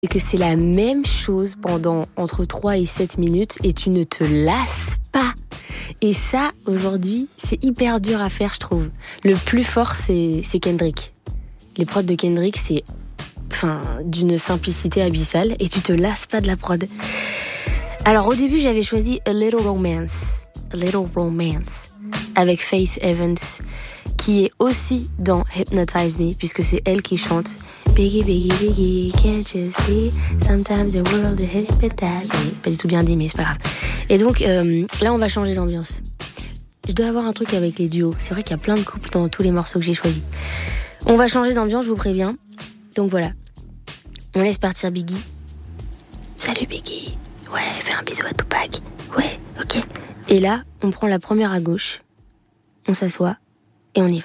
Et que c'est la même chose pendant entre 3 et 7 minutes et tu ne te lasses pas. Et ça, aujourd'hui, c'est hyper dur à faire, je trouve. Le plus fort, c'est Kendrick. Les prods de Kendrick, c'est d'une simplicité abyssale et tu te lasses pas de la prod. Alors au début, j'avais choisi A Little Romance avec Faith Evans, qui est aussi dans Hypnotize Me, puisque c'est elle qui chante Biggie, Biggie, Biggie, can't you see? Sometimes the world is hypnotize me. Pas du tout bien dit, mais c'est pas grave. Et donc, là, on va changer d'ambiance. Je dois avoir un truc avec les duos. C'est vrai qu'il y a plein de couples dans tous les morceaux que j'ai choisis. On va changer d'ambiance, je vous préviens. Donc voilà. On laisse partir Biggie. Salut Biggie. Ouais, fais un bisou à Tupac. Ouais, ok. Et là, on prend la première à gauche. On s'assoit et on y va.